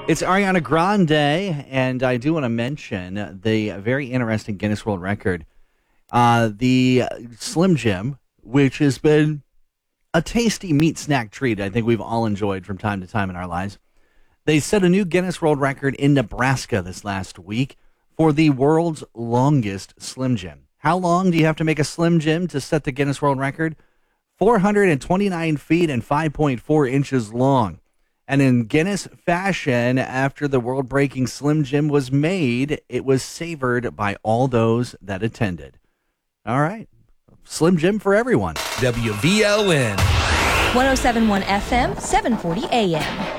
It's Ariana Grande, and I do want to mention the very interesting Guinness World Record. The Slim Jim, which has been a tasty meat snack treat I think we've all enjoyed from time to time in our lives. They set a new Guinness World Record in Nebraska this last week for the world's longest Slim Jim. How long do you have to make a Slim Jim to set the Guinness World Record? 429 feet and 5.4 inches long. And in Guinness fashion, after the world-breaking Slim Jim was made, it was savored by all those that attended. All right. Slim Jim for everyone. WVLN. 107.1 FM, 740 AM.